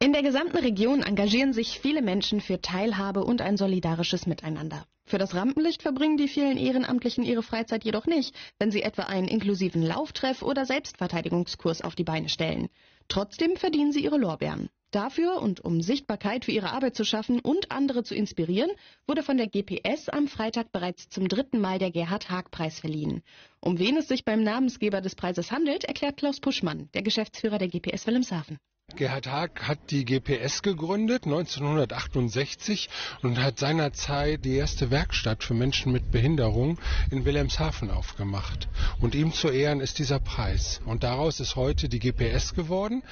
In der gesamten Region engagieren sich viele Menschen für Teilhabe und ein solidarisches Miteinander. Für das Rampenlicht verbringen die vielen Ehrenamtlichen ihre Freizeit jedoch nicht, wenn sie etwa einen inklusiven Lauftreff oder Selbstverteidigungskurs auf die Beine stellen. Trotzdem verdienen sie ihre Lorbeeren. Dafür und um Sichtbarkeit für ihre Arbeit zu schaffen und andere zu inspirieren, wurde von der GPS am Freitag bereits zum 3. Mal der Gerhard-Haag-Preis verliehen. Um wen es sich beim Namensgeber des Preises handelt, erklärt Klaus Puschmann, der Geschäftsführer der GPS Wilhelmshaven. Gerhard Haag hat die GPS gegründet 1968 und hat seinerzeit die erste Werkstatt für Menschen mit Behinderung in Wilhelmshaven aufgemacht. Und ihm zu Ehren ist dieser Preis. Und daraus ist heute die GPS geworden,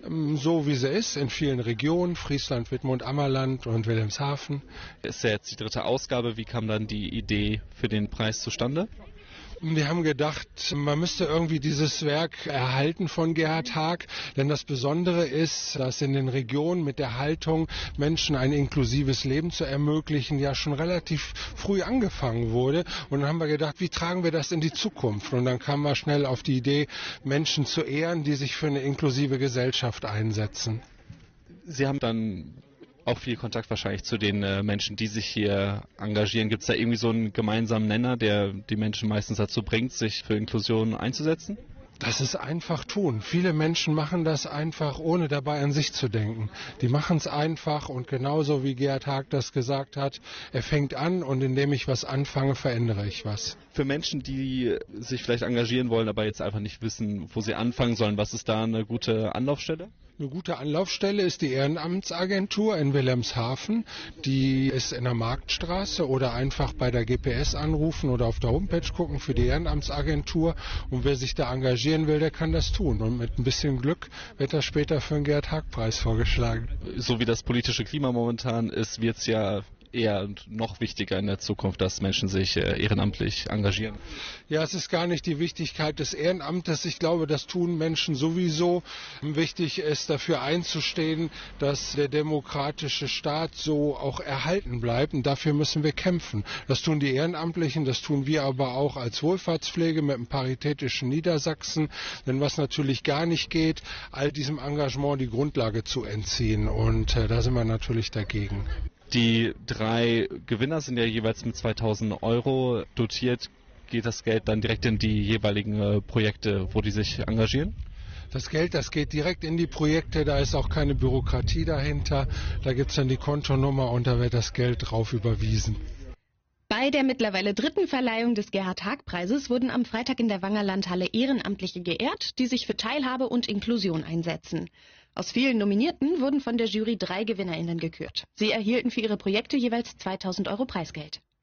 so wie sie ist, in vielen Regionen, Friesland, Wittmund, Ammerland und Wilhelmshaven. Ist ja jetzt die 3. Ausgabe. Wie kam dann die Idee für den Preis zustande? Wir haben gedacht, man müsste irgendwie dieses Werk erhalten von Gerhard Haag, denn das Besondere ist, dass in den Regionen mit der Haltung, Menschen ein inklusives Leben zu ermöglichen, ja schon relativ früh angefangen wurde. Und dann haben wir gedacht, wie tragen wir das in die Zukunft? Und dann kamen wir schnell auf die Idee, Menschen zu ehren, die sich für eine inklusive Gesellschaft einsetzen. Sie haben dann auch viel Kontakt wahrscheinlich zu den Menschen, die sich hier engagieren. Gibt es da irgendwie so einen gemeinsamen Nenner, der die Menschen meistens dazu bringt, sich für Inklusion einzusetzen? Das ist einfach tun. Viele Menschen machen das einfach, ohne dabei an sich zu denken. Die machen es einfach und genauso wie Gerhard Haag das gesagt hat, er fängt an und indem ich was anfange, verändere ich was. Für Menschen, die sich vielleicht engagieren wollen, aber jetzt einfach nicht wissen, wo sie anfangen sollen, was ist da eine gute Anlaufstelle? Eine gute Anlaufstelle ist die Ehrenamtsagentur in Wilhelmshaven. Die ist in der Marktstraße oder einfach bei der GPS anrufen oder auf der Homepage gucken für die Ehrenamtsagentur. Und wer sich da engagieren will, der kann das tun. Und mit ein bisschen Glück wird er später für den Gerhard-Haag-Preis vorgeschlagen. So wie das politische Klima momentan ist, wird es ja eher noch wichtiger in der Zukunft, dass Menschen sich ehrenamtlich engagieren. Ja, es ist gar nicht die Wichtigkeit des Ehrenamtes. Ich glaube, das tun Menschen sowieso. Wichtig ist, dafür einzustehen, dass der demokratische Staat so auch erhalten bleibt. Und dafür müssen wir kämpfen. Das tun die Ehrenamtlichen, das tun wir aber auch als Wohlfahrtspflege mit dem paritätischen Niedersachsen. Denn was natürlich gar nicht geht, all diesem Engagement die Grundlage zu entziehen. Und da sind wir natürlich dagegen. Die 3 Gewinner sind ja jeweils mit 2.000 € dotiert. Geht das Geld dann direkt in die jeweiligen Projekte, wo die sich engagieren? Das Geld, das geht direkt in die Projekte, da ist auch keine Bürokratie dahinter. Da gibt es dann die Kontonummer und da wird das Geld drauf überwiesen. Bei der mittlerweile 3. Verleihung des Gerhard-Haag-Preises wurden am Freitag in der Wangerlandhalle Ehrenamtliche geehrt, die sich für Teilhabe und Inklusion einsetzen. Aus vielen Nominierten wurden von der Jury 3 GewinnerInnen gekürt. Sie erhielten für ihre Projekte jeweils 2.000 € Preisgeld.